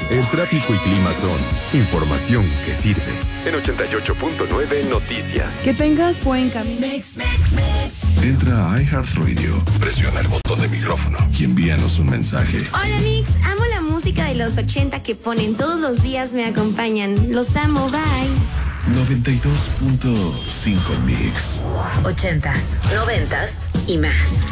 El tráfico y clima son información que sirve. En 88.9 Noticias. Que tengas buen camino. Entra a iHeartRadio, presiona el botón de micrófono y envíanos un mensaje. Hola Mix, amo la música de los 80 que ponen todos los días, me acompañan. Los amo, bye. 92.5 Mix. 80s, 90s y más.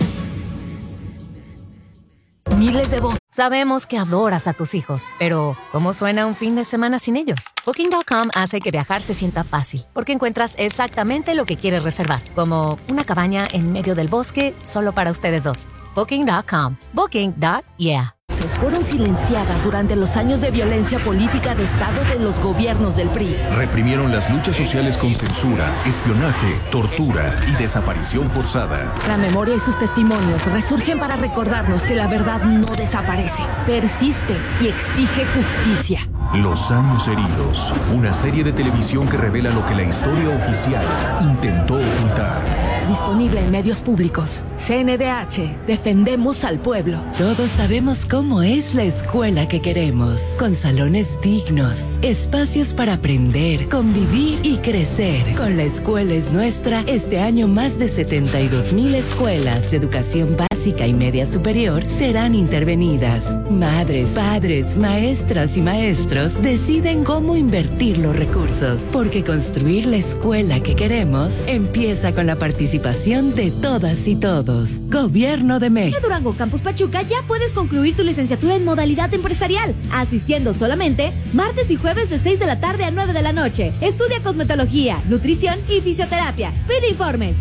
Miles de voces. Sabemos que adoras a tus hijos, pero ¿cómo suena un fin de semana sin ellos? Booking.com hace que viajar se sienta fácil, porque encuentras exactamente lo que quieres reservar, como una cabaña en medio del bosque solo para ustedes dos. Booking.com. Booking.yeah. Fueron silenciadas durante los años de violencia política de Estado de los gobiernos del PRI. Reprimieron las luchas sociales con censura, espionaje, tortura y desaparición forzada. La memoria y sus testimonios resurgen para recordarnos que la verdad no desaparece, persiste y exige justicia. Los años heridos, una serie de televisión que revela lo que la historia oficial intentó ocultar. Disponible en medios públicos. CNDH, defendemos al pueblo. Todos sabemos cómo es la escuela que queremos, con salones dignos, espacios para aprender, convivir y crecer. Con La Escuela es Nuestra, este año más de 72,000 escuelas de educación básica y media superior serán intervenidas. Madres, padres, maestras y maestros deciden cómo invertir los recursos, porque construir la escuela que queremos empieza con la participación de todas y todos. Gobierno de México. En Durango Campus Pachuca ya puedes concluir tu licenciatura en modalidad empresarial, asistiendo solamente martes y jueves de 6 de la tarde a 9 de la noche. Estudia cosmetología, nutrición y fisioterapia. Pide informes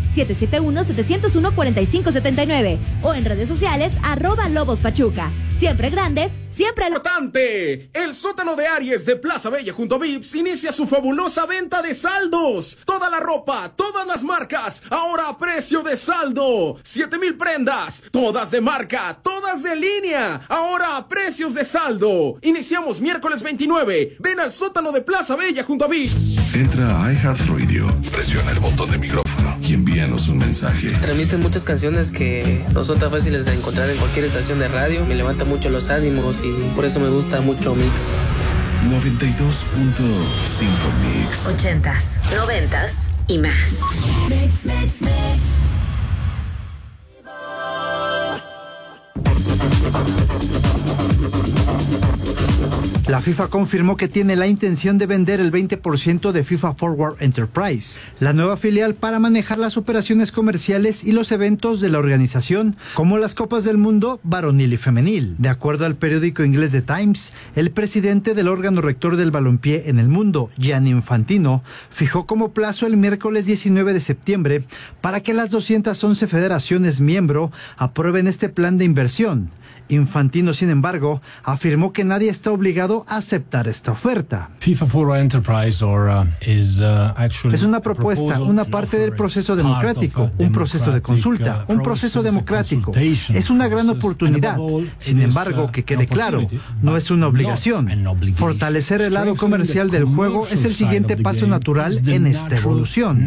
771-701-4579 o en redes sociales @lobospachuca. Siempre grandes, siempre importante. El sótano de Aries de Plaza Bella junto a Vips inicia su fabulosa venta de saldos. Toda la ropa, todas las marcas, ahora a precio de saldo. 7,000 prendas, todas de marca, todas de línea, ahora a precios de saldo. Iniciamos miércoles 29. Ven al sótano de Plaza Bella junto a Vips. Entra a iHeartRadio, presiona el botón de micrófono y envíanos un mensaje. Transmiten muchas canciones que no son tan fáciles de encontrar en cualquier estación de radio. Me levanta mucho los ánimos y por eso me gusta mucho Mix. 92.5 Mix. 80s, 90s y más. Mix. La FIFA confirmó que tiene la intención de vender el 20% de FIFA Forward Enterprise, la nueva filial para manejar las operaciones comerciales y los eventos de la organización, como las Copas del Mundo varonil y femenil. De acuerdo al periódico inglés The Times, el presidente del órgano rector del balompié en el mundo, Gianni Infantino, fijó como plazo el miércoles 19 de septiembre para que las 211 federaciones miembro aprueben este plan de inversión. Infantino, sin embargo, afirmó que nadie está obligado a aceptar esta oferta. FIFA Forward Enterprise es una propuesta, una parte del proceso democrático, un proceso de consulta, un proceso democrático. Es una gran oportunidad. Sin embargo, que quede claro, no es una obligación. Fortalecer el lado comercial del juego es el siguiente paso natural en esta evolución.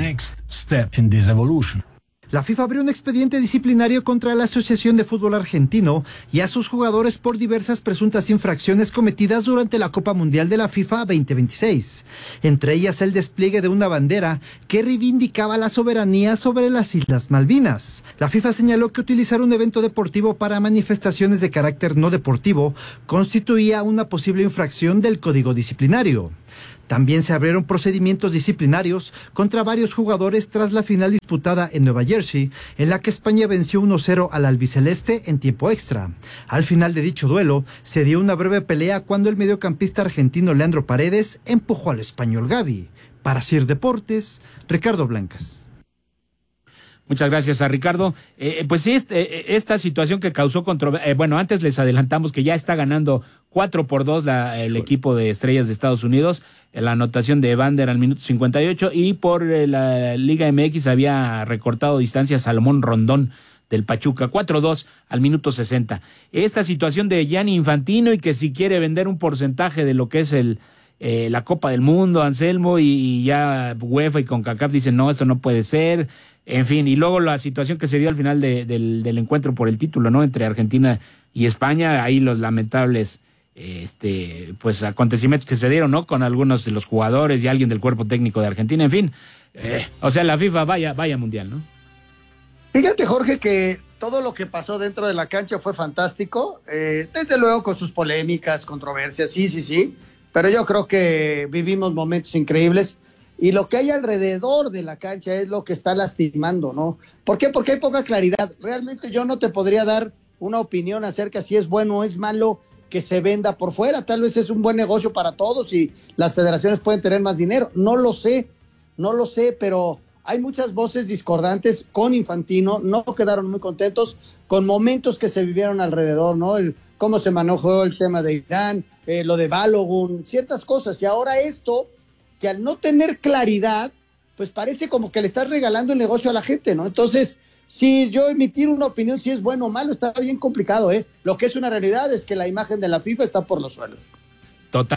La FIFA abrió un expediente disciplinario contra la Asociación de Fútbol Argentino y a sus jugadores por diversas presuntas infracciones cometidas durante la Copa Mundial de la FIFA 2026. Entre ellas el despliegue de una bandera que reivindicaba la soberanía sobre las Islas Malvinas. La FIFA señaló que utilizar un evento deportivo para manifestaciones de carácter no deportivo constituía una posible infracción del Código Disciplinario. También se abrieron procedimientos disciplinarios contra varios jugadores tras la final disputada en Nueva Jersey, en la que España venció 1-0 al albiceleste en tiempo extra. Al final de dicho duelo, se dio una breve pelea cuando el mediocampista argentino Leandro Paredes empujó al español Gavi. Para CIR Deportes, Ricardo Blancas. Muchas gracias a Ricardo. Pues sí, esta situación que causó controversia, antes les adelantamos que ya está ganando 4-2 el equipo de Estrellas de Estados Unidos, la anotación de Evander al minuto 58, y por la Liga MX había recortado distancia Salomón Rondón del Pachuca, 4-2 al minuto 60. Esta situación de Gianni Infantino y que si quiere vender un porcentaje de lo que es la Copa del Mundo, Anselmo, y ya UEFA y CONCACAF dicen no, esto no puede ser. En fin, y luego la situación que se dio al final del encuentro por el título, ¿no? Entre Argentina y España, ahí los lamentables pues acontecimientos que se dieron, ¿no? Con algunos de los jugadores y alguien del cuerpo técnico de Argentina, en fin. O sea, la FIFA vaya mundial, ¿no? Fíjate, Jorge, que todo lo que pasó dentro de la cancha fue fantástico, desde luego con sus polémicas, controversias, sí, pero yo creo que vivimos momentos increíbles y lo que hay alrededor de la cancha es lo que está lastimando, ¿no? ¿Por qué? Porque hay poca claridad. Realmente yo no te podría dar una opinión acerca si es bueno o es malo que se venda por fuera. Tal vez es un buen negocio para todos y las federaciones pueden tener más dinero. No lo sé, pero hay muchas voces discordantes con Infantino, no quedaron muy contentos con momentos que se vivieron alrededor, ¿no? Cómo se manejó el tema de Irán, lo de Balogun, ciertas cosas. Y ahora esto, que al no tener claridad, pues parece como que le estás regalando el negocio a la gente, ¿no? Entonces, si yo emitir una opinión si es bueno o malo, está bien complicado, ¿eh? Lo que es una realidad es que la imagen de la FIFA está por los suelos. Total.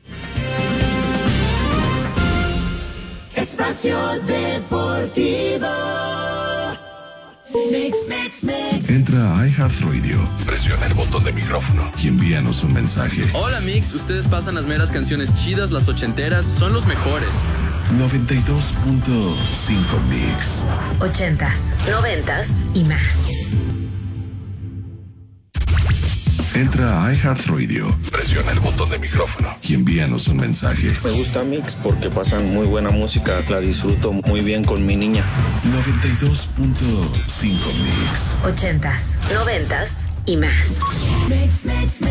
Espacio Deportivo. Entra a iHeartRadio, presiona el botón de micrófono y envíanos un mensaje. Hola Mix, ustedes pasan las meras canciones chidas, las ochenteras, son los mejores. 92.5 Mix. 80s, 90s y más. Entra a iHeartRadio, presiona el botón de micrófono y envíanos un mensaje. Me gusta Mix porque pasan muy buena música, la disfruto muy bien con mi niña. 92.5 Mix. 80s, 90s y más. Mix.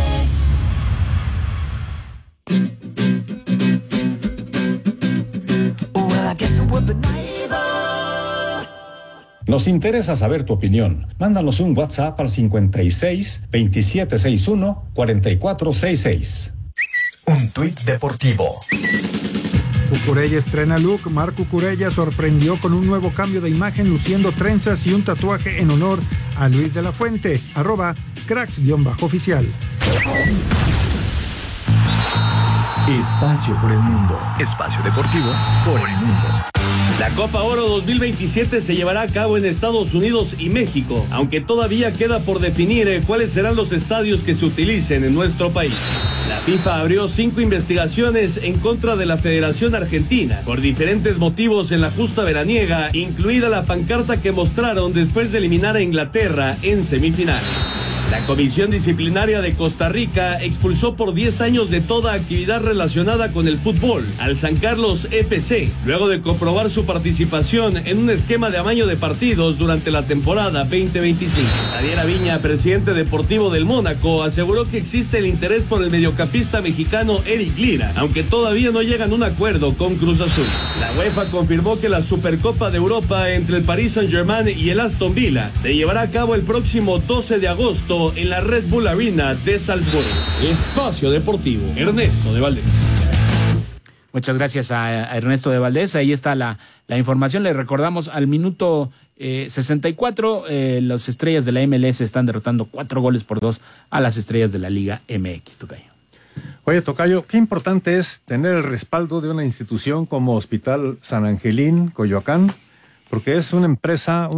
Nos interesa saber tu opinión. Mándanos un WhatsApp al 56 2761 4466. Un tuit deportivo. Cucurella estrena look. Marc Cucurella sorprendió con un nuevo cambio de imagen luciendo trenzas y un tatuaje en honor a Luis de la Fuente. @cracks_oficial. Espacio por el mundo. Espacio deportivo por el mundo. La Copa Oro 2027 se llevará a cabo en Estados Unidos y México, aunque todavía queda por definir cuáles serán los estadios que se utilicen en nuestro país. La FIFA abrió 5 investigaciones en contra de la Federación Argentina por diferentes motivos en la justa veraniega, incluida la pancarta que mostraron después de eliminar a Inglaterra en semifinales. La Comisión Disciplinaria de Costa Rica expulsó por 10 años de toda actividad relacionada con el fútbol al San Carlos FC, luego de comprobar su participación en un esquema de amaño de partidos durante la temporada 2025. Javier Aviña, presidente deportivo del Mónaco, aseguró que existe el interés por el mediocampista mexicano Eric Lira, aunque todavía no llegan a un acuerdo con Cruz Azul. La UEFA confirmó que la Supercopa de Europa entre el Paris Saint-Germain y el Aston Villa se llevará a cabo el próximo 12 de agosto en la Red Bull Arena de Salzburgo. Espacio Deportivo, Ernesto de Valdés. Muchas gracias a Ernesto de Valdés. Ahí está la información. Le recordamos al minuto 64, las estrellas de la MLS están derrotando 4-2 a las estrellas de la Liga MX. Tocayo. Oye, Tocayo, qué importante es tener el respaldo de una institución como Hospital San Angelín, Coyoacán, porque es una empresa,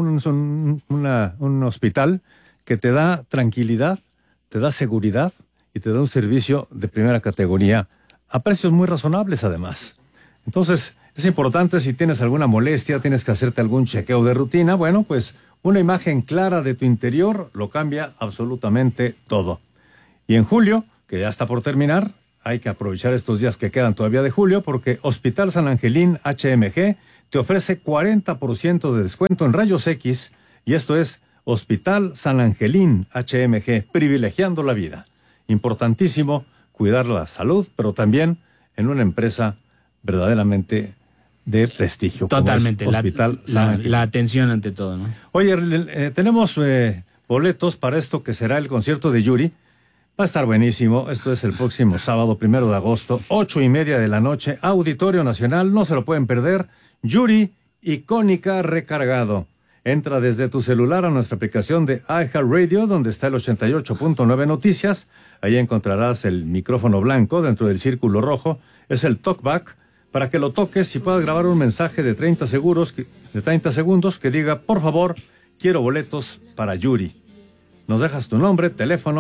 un hospital que te da tranquilidad, te da seguridad y te da un servicio de primera categoría a precios muy razonables además. Entonces, es importante si tienes alguna molestia, tienes que hacerte algún chequeo de rutina, bueno, pues una imagen clara de tu interior lo cambia absolutamente todo. Y en julio, que ya está por terminar, hay que aprovechar estos días que quedan todavía de julio porque Hospital San Angelín HMG te ofrece 40% de descuento en rayos X y esto es Hospital San Angelín HMG, privilegiando la vida. Importantísimo cuidar la salud, pero también en una empresa verdaderamente de prestigio. Totalmente, como es Hospital San Angelín. La atención ante todo, ¿no? Oye, tenemos boletos para esto que será el concierto de Yuri. Va a estar buenísimo. Esto es el próximo sábado, 1 de agosto, 8:30 de la noche, Auditorio Nacional. No se lo pueden perder. Yuri, icónica recargado. Entra desde tu celular a nuestra aplicación de iHeartRadio, donde está el 88.9 Noticias. Ahí encontrarás el micrófono blanco dentro del círculo rojo. Es el talkback para que lo toques y puedas grabar un mensaje de 30 segundos que diga, por favor, quiero boletos para Yuri. Nos dejas tu nombre, teléfono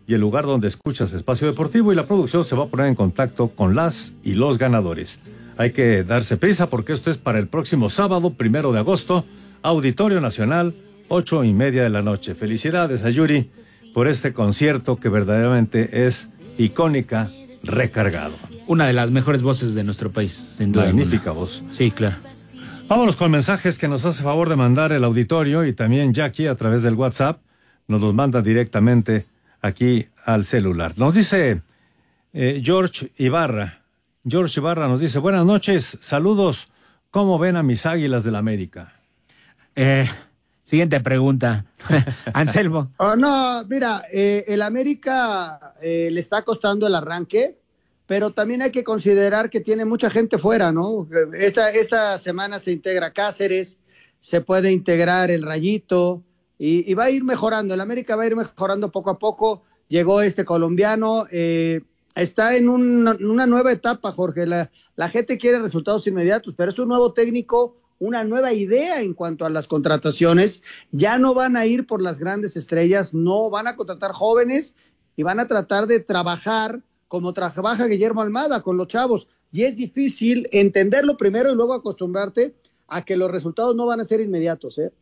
y el lugar donde escuchas Espacio Deportivo, y la producción se va a poner en contacto con las y los ganadores. Hay que darse prisa porque esto es para el próximo sábado, 1 de agosto, Auditorio Nacional, 8:30 de la noche. Felicidades a Yuri por este concierto que verdaderamente es icónica, recargado. Una de las mejores voces de nuestro país, sin duda. Magnífica voz. Sí, claro. Vámonos con mensajes que nos hace favor de mandar el auditorio, y también Jackie a través del WhatsApp nos los manda directamente aquí al celular. Nos dice George Ibarra. George Ibarra nos dice: buenas noches, saludos, ¿cómo ven a mis Águilas del América? Siguiente pregunta. Anselmo. No, mira, el América le está costando el arranque, pero también hay que considerar que tiene mucha gente fuera, ¿no? Esta semana se integra Cáceres, se puede integrar el Rayito, y va a ir mejorando. El América va a ir mejorando poco a poco. Llegó este colombiano, está en una nueva etapa, Jorge. La gente quiere resultados inmediatos, pero es un nuevo técnico, una nueva idea en cuanto a las contrataciones. Ya no van a ir por las grandes estrellas, no, van a contratar jóvenes y van a tratar de trabajar como trabaja Guillermo Almada con los chavos. Y es difícil entenderlo primero y luego acostumbrarte a que los resultados no van a ser inmediatos, ¿eh?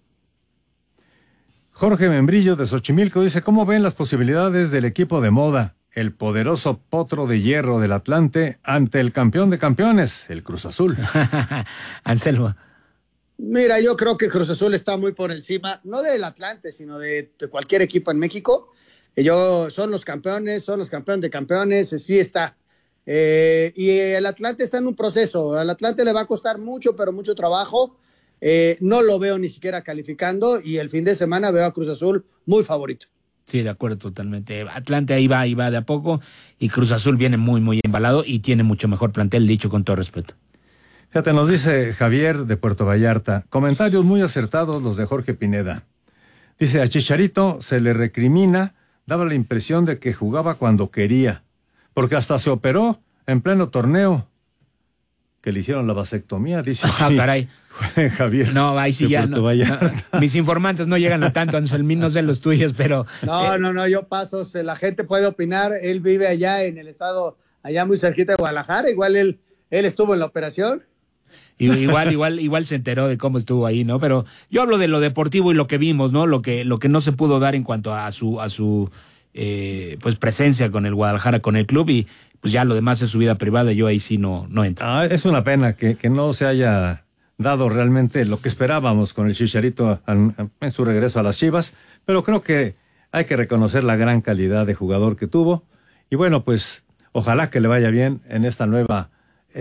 Jorge Membrillo de Xochimilco dice: ¿cómo ven las posibilidades del equipo de moda, el poderoso potro de hierro del Atlante, ante el campeón de campeones, el Cruz Azul? Anselmo. Mira, yo creo que Cruz Azul está muy por encima, no del Atlante, sino de cualquier equipo en México. Son los campeones de campeones, sí está. Y el Atlante está en un proceso. Al Atlante le va a costar mucho, pero mucho trabajo. No lo veo ni siquiera calificando, y el fin de semana veo a Cruz Azul muy favorito. Sí, de acuerdo totalmente. Atlante ahí va de a poco, y Cruz Azul viene muy, muy embalado y tiene mucho mejor plantel, dicho con todo respeto. Fíjate, nos dice Javier de Puerto Vallarta, comentarios muy acertados los de Jorge Pineda. Dice: a Chicharito se le recrimina, daba la impresión de que jugaba cuando quería, porque hasta se operó en pleno torneo, que le hicieron la vasectomía, dice. Ah, caray. Javier. No, ahí sí ya no. Mis informantes no llegan a tanto, Anselmín, no sé los tuyos, pero... No, yo paso, la gente puede opinar. Él vive allá en el estado, allá muy cerquita de Guadalajara, igual él estuvo en la operación. Igual se enteró de cómo estuvo ahí, ¿no? Pero yo hablo de lo deportivo y lo que vimos, ¿no? Lo que no se pudo dar en cuanto a su pues presencia con el Guadalajara, con el club, y pues ya lo demás es su vida privada. Yo ahí sí no entro. Es una pena que no se haya dado realmente lo que esperábamos con el Chicharito en su regreso a las Chivas, pero creo que hay que reconocer la gran calidad de jugador que tuvo, y bueno, pues ojalá que le vaya bien en esta nueva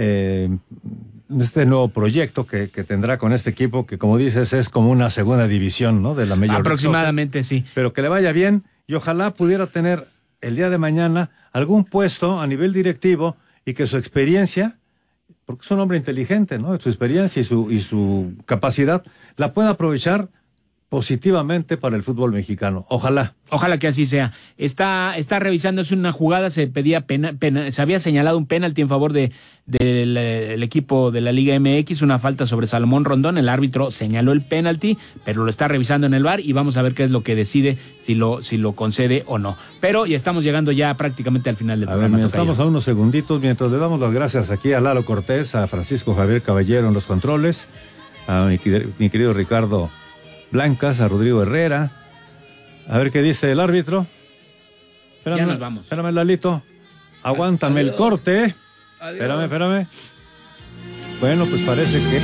este nuevo proyecto que tendrá con este equipo, que como dices es como una segunda división, ¿no? De la Major League Soccer. Aproximadamente, sí. Pero que le vaya bien, y ojalá pudiera tener el día de mañana algún puesto a nivel directivo, y que su experiencia, porque es un hombre inteligente, ¿no? Su experiencia y su capacidad la pueda aprovechar positivamente para el fútbol mexicano. Ojalá. Ojalá que así sea. Está revisándose una jugada, se pedía se había señalado un penalti en favor del equipo de la Liga MX, una falta sobre Salomón Rondón. El árbitro señaló el penalti, pero lo está revisando en el VAR, y vamos a ver qué es lo que decide, si lo concede o no. Pero ya estamos llegando ya prácticamente al final del programa. Estamos a unos segunditos mientras le damos las gracias aquí a Lalo Cortés, a Francisco Javier Caballero en los controles, a mi querido Ricardo Blancas, a Rodrigo Herrera. A ver qué dice el árbitro. Ya nos vamos. Espérame, Lalito. Aguántame el corte. Adiós. Espérame. Bueno, pues parece que...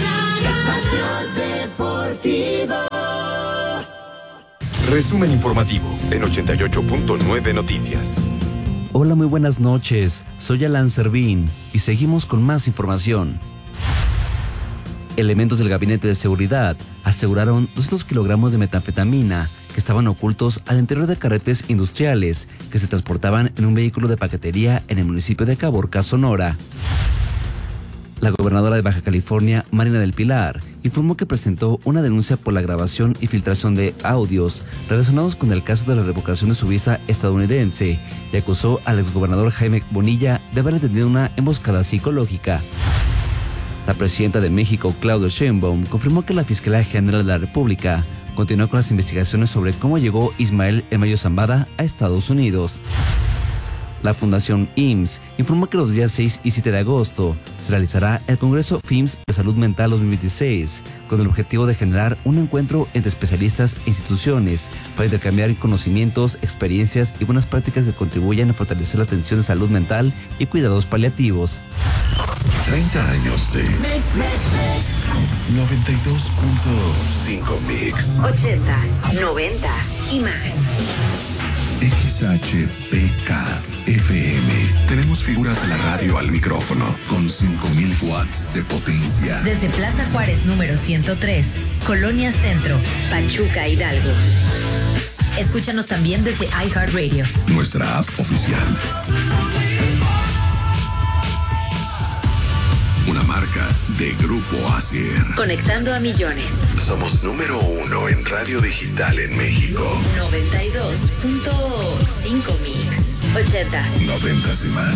Resumen informativo en 88.9 Noticias. Hola, muy buenas noches. Soy Alan Servín y seguimos con más información. Elementos del Gabinete de Seguridad aseguraron 200 kilogramos de metanfetamina que estaban ocultos al interior de carretes industriales que se transportaban en un vehículo de paquetería en el municipio de Caborca, Sonora. La gobernadora de Baja California, Marina del Pilar, informó que presentó una denuncia por la grabación y filtración de audios relacionados con el caso de la revocación de su visa estadounidense y acusó al exgobernador Jaime Bonilla de haber tenido una emboscada psicológica. La presidenta de México, Claudia Sheinbaum, confirmó que la Fiscalía General de la República continuó con las investigaciones sobre cómo llegó Ismael El Mayo Zambada a Estados Unidos. La Fundación IMSS informa que los días 6 y 7 de agosto se realizará el Congreso FIMSS de Salud Mental 2026, con el objetivo de generar un encuentro entre especialistas e instituciones para intercambiar conocimientos, experiencias y buenas prácticas que contribuyan a fortalecer la atención de salud mental y cuidados paliativos. 30 años de 92.5 Mix. 80s, 90s y más. XHPK FM. Tenemos figuras de la radio al micrófono con 5,000 watts de potencia. Desde Plaza Juárez número 103, Colonia Centro, Pachuca, Hidalgo. Escúchanos también desde iHeartRadio, nuestra app oficial. Una marca de Grupo Asier. Conectando a millones. Somos número 1 en radio digital en México. 92.5 Mix. 80s, 90s y más.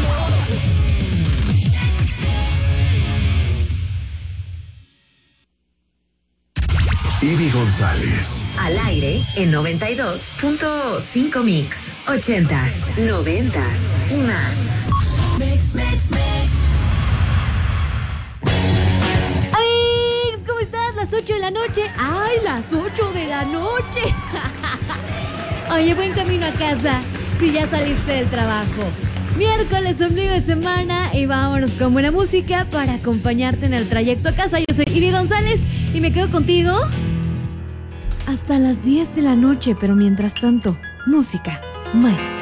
Ivy González. Al aire en 92.5 Mix. 80s, 90s y más. Mix, mix, mix. ¡Ay! ¿Cómo estás? Las 8 de la noche. ¡Ay, las 8 de la noche! Oye, buen camino a casa. Si ya saliste del trabajo. Miércoles, ombligo de semana, y vámonos con buena música para acompañarte en el trayecto a casa. Yo soy Ivy González y me quedo contigo hasta las 10 de la noche, pero mientras tanto, música maestra.